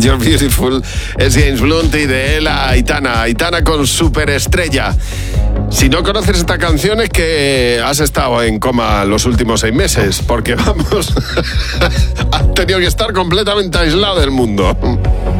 You're Beautiful es James Blunt y de él a Aitana. Aitana con Superestrella. Si no conoces esta canción es que has estado en coma los últimos 6 meses, porque vamos, has tenido que estar completamente aislado del mundo.